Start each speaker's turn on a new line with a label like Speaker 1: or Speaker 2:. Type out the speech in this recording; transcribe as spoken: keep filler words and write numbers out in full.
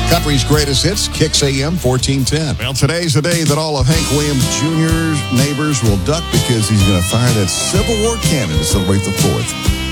Speaker 1: Country's greatest hits, Kicks A M fourteen ten. Well, today's the day that all of Hank Williams Junior's neighbors will duck because he's going to fire that Civil War cannon to celebrate the fourth.